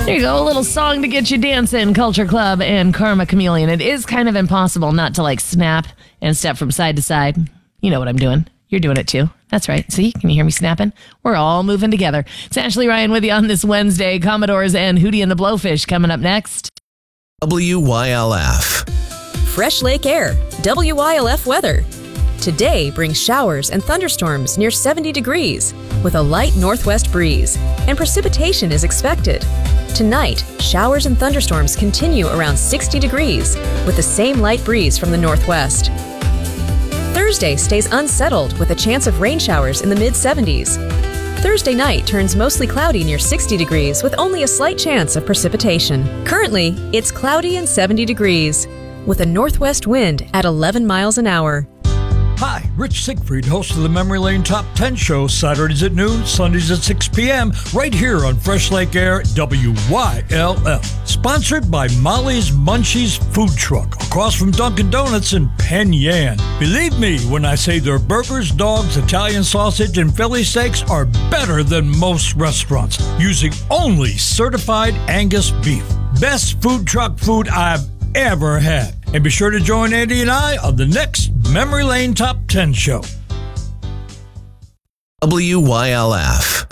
There you go, a little song to get you dancing, Culture Club and Karma Chameleon. It is kind of impossible not to like snap and step from side to side. You know what I'm doing. You're doing it too. That's right. See, can you hear me snapping? We're all moving together. It's Ashley Ryan with you on this Wednesday. Commodores and Hootie and the Blowfish coming up next. WYLF. Fresh Lake Air, WYLF weather. Today brings showers and thunderstorms near 70 degrees with a light northwest breeze, and precipitation is expected. Tonight, showers and thunderstorms continue around 60 degrees with the same light breeze from the northwest. Thursday stays unsettled with a chance of rain showers in the mid-70s. Thursday night turns mostly cloudy near 60 degrees with only a slight chance of precipitation. Currently, it's cloudy and 70 degrees with a northwest wind at 11 miles an hour. Hi, Rich Siegfried, host of the Memory Lane Top 10 show, Saturdays at noon, Sundays at 6 p.m., right here on Fresh Lake Air, WYLF. Sponsored by Molly's Munchies Food Truck, across from Dunkin' Donuts in Penn Yan. Believe me when I say their burgers, dogs, Italian sausage, and Philly steaks are better than most restaurants, using only certified Angus beef. Best food truck food I've ever had. And be sure to join Andy and I on the next Memory Lane Top 10 show. WYLF.